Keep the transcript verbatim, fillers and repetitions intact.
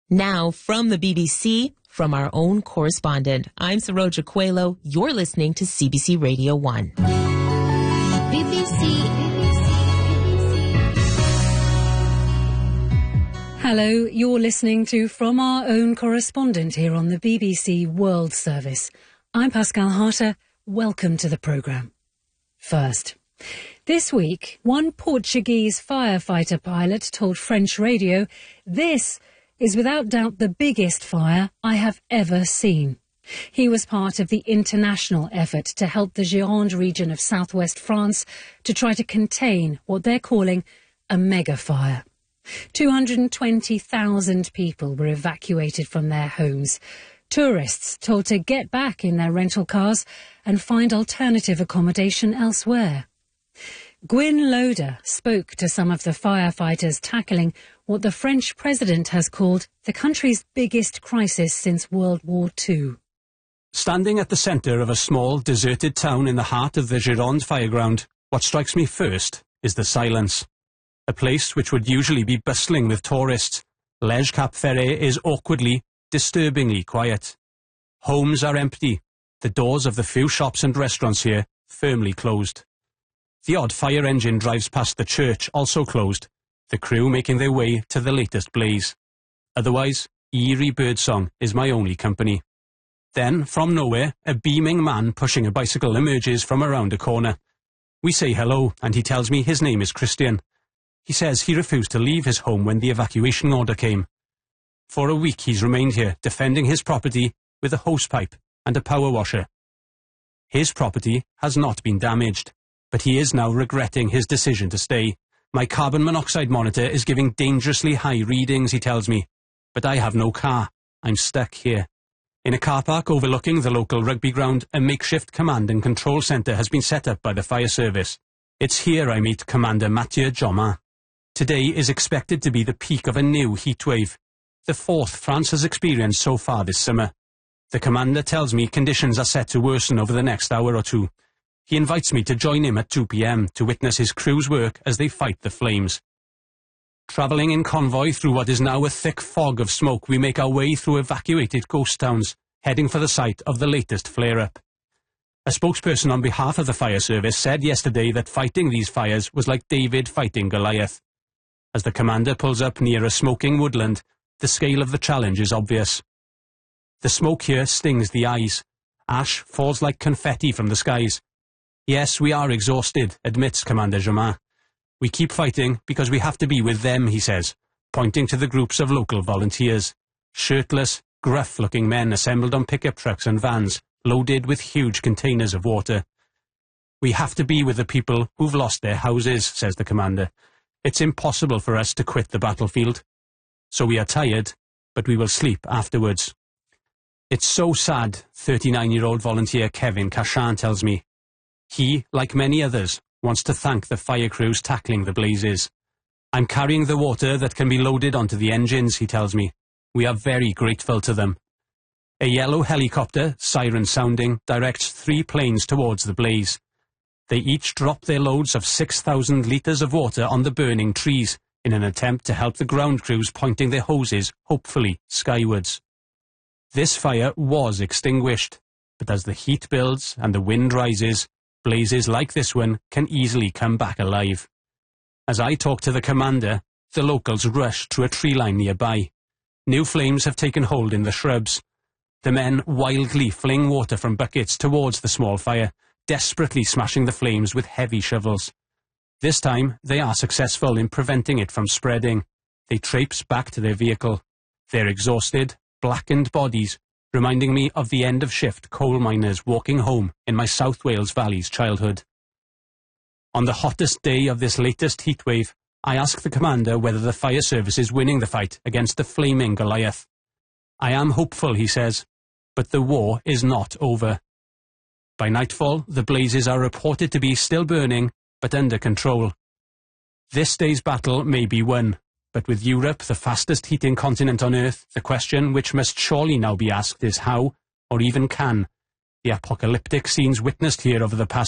Now, from the B B C, from our own correspondent, I'm Saroja Coelho. You're listening to C B C Radio one. B B C. Hello, you're listening to From Our Own Correspondent here on the B B C World Service. I'm Pascal Harter. Welcome to the programme. First, this week, one Portuguese firefighter pilot told French radio, "This is without doubt the biggest fire I have ever seen." He was part of the international effort to help the Gironde region of southwest France to try to contain what they're calling a mega fire. two hundred twenty thousand people were evacuated from their homes. Tourists told to get back in their rental cars and find alternative accommodation elsewhere. Gwyn Loder spoke to some of the firefighters tackling what the French president has called the country's biggest crisis since World War Two. Standing at the centre of a small, deserted town in the heart of the Gironde fireground, what strikes me first is the silence. A place which would usually be bustling with tourists, Les Cap Ferret is awkwardly, disturbingly quiet. Homes are empty, the doors of the few shops and restaurants here firmly closed. The odd fire engine drives past the church, also closed, the crew making their way to the latest blaze. Otherwise, eerie birdsong is my only company. Then, from nowhere, a beaming man pushing a bicycle emerges from around a corner. We say hello, and he tells me his name is Christian. He says he refused to leave his home when the evacuation order came. For a week he's remained here, defending his property with a hosepipe and a power washer. His property has not been damaged, but he is now regretting his decision to stay. My carbon monoxide monitor is giving dangerously high readings, he tells me. But I have no car. I'm stuck here. In a car park overlooking the local rugby ground, a makeshift command and control centre has been set up by the fire service. It's here I meet Commander Mathieu Joma. Today is expected to be the peak of a new heatwave, the fourth France has experienced so far this summer. The commander tells me conditions are set to worsen over the next hour or two. He invites me to join him at two p m to witness his crew's work as they fight the flames. Travelling in convoy through what is now a thick fog of smoke, we make our way through evacuated ghost towns, heading for the site of the latest flare-up. A spokesperson on behalf of the fire service said yesterday that fighting these fires was like David fighting Goliath. As the commander pulls up near a smoking woodland, the scale of the challenge is obvious. The smoke here stings the eyes. Ash falls like confetti from the skies. Yes, we are exhausted, admits Commander Joma. We keep fighting because we have to be with them, he says, pointing to the groups of local volunteers. Shirtless, gruff-looking men assembled on pickup trucks and vans, loaded with huge containers of water. We have to be with the people who've lost their houses, says the commander. It's impossible for us to quit the battlefield. So we are tired, but we will sleep afterwards. It's so sad, thirty-nine-year-old volunteer Kevin Cachan tells me. He, like many others, wants to thank the fire crews tackling the blazes. I'm carrying the water that can be loaded onto the engines, he tells me. We are very grateful to them. A yellow helicopter, siren sounding, directs three planes towards the blaze. They each drop their loads of six thousand litres of water on the burning trees in an attempt to help the ground crews pointing their hoses, hopefully, skywards. This fire was extinguished, but as the heat builds and the wind rises, blazes like this one can easily come back alive. As I talk to the commander, the locals rush to a tree line nearby. New flames have taken hold in the shrubs. The men wildly fling water from buckets towards the small fire, desperately smashing the flames with heavy shovels. This time, they are successful in preventing it from spreading. They traipse back to their vehicle. Their exhausted, blackened bodies, reminding me of the end-of-shift coal miners walking home in my South Wales Valley's childhood. On the hottest day of this latest heatwave, I ask the commander whether the fire service is winning the fight against the flaming Goliath. I am hopeful, he says, but the war is not over. By nightfall, the blazes are reported to be still burning, but under control. This day's battle may be won, but with Europe the fastest heating continent on Earth, the question which must surely now be asked is how, or even can, the apocalyptic scenes witnessed here over the past